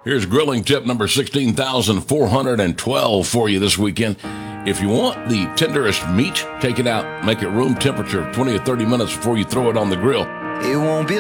Here's grilling tip number 16,412 for you this weekend. If you want the tenderest meat, take it out, make it room temperature 20 or 30 minutes before you throw it on the grill. It won't be